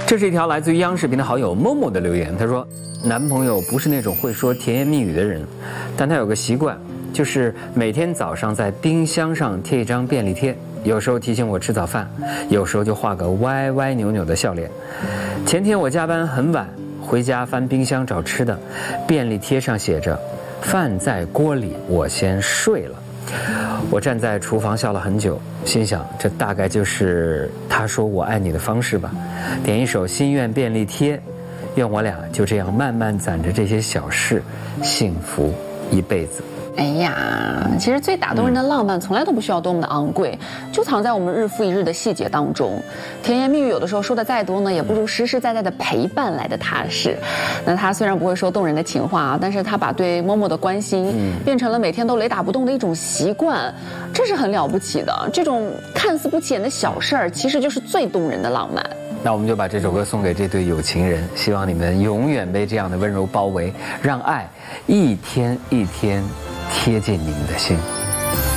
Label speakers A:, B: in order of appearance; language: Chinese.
A: 这是一条来自于央视频的好友默默的留言，他说：“男朋友不是那种会说甜言蜜语的人，但他有个习惯，就是每天早上在冰箱上贴一张便利贴，有时候提醒我吃早饭，有时候就画个歪歪扭扭的笑脸。前天我加班很晚，回家翻冰箱找吃的，便利贴上写着‘饭在锅里，我先睡了’。我站在厨房笑了很久，心想这大概就是他说我爱你的方式吧。点一首心愿便利贴，愿我俩就这样慢慢攒着这些小事，幸福一辈子。”
B: 哎呀，其实最打动人的浪漫从来都不需要多么的昂贵，就藏在我们日复一日的细节当中。甜言蜜语有的时候说的再多呢，也不如实实在在的陪伴来的踏实。那他虽然不会说动人的情话啊，但是他把对默默的关心变成了每天都雷打不动的一种习惯，这是很了不起的。这种看似不起眼的小事儿，其实就是最动人的浪漫。
A: 那我们就把这首歌送给这对有情人，希望你们永远被这样的温柔包围，让爱一天一天贴近你们的心。